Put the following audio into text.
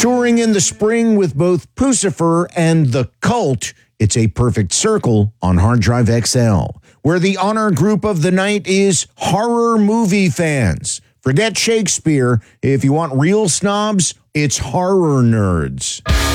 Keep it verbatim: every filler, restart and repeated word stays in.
Touring in the spring with both Pucifer and The Cult, it's a perfect circle on Hard Drive X L, where the honor group of the night is horror movie fans. Forget Shakespeare. If you want real snobs, it's horror nerds.